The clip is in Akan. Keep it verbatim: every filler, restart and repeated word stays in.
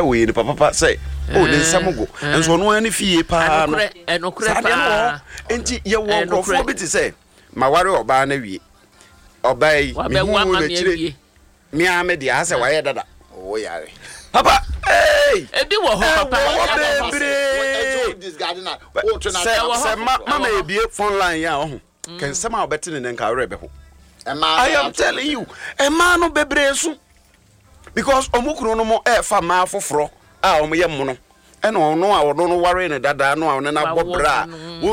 we the papa say oh the samugo and so no any fie pa no enokure pa enti ye wo nkrofo bi ti say ma ware oba na wie oba yi me hu le chire mi a me dia say waye dada oh yare papa hey ebi wo ho papa this gardener oh say mama ebie phone line ya ho can some a better than nka rebe ho I am telling you a man no bebre so because omukuru no mo e fa ma foforo a omo ye mo no e no no a wodo no ware ne dada no a no na bobra